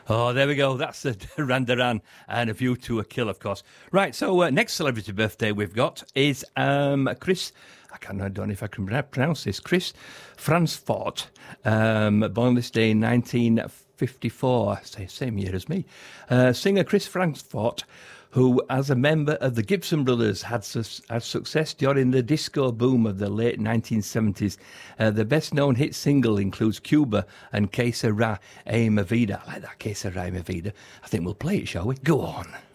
Oh, there we go. That's the Duran Duran and A View to a Kill, of course. Right, so next celebrity birthday we've got is Chris. I don't know if I can pronounce this. Chris Fransfort, born this day in 1954, same year as me. Singer Chris Fransfort, who, as a member of the Gibson Brothers, had success during the disco boom of the late 1970s. The best-known hit single includes Cuba and Que Sera Mi Vida. I like that, Que Sera Mi Vida. I think we'll play it, shall we? Go on.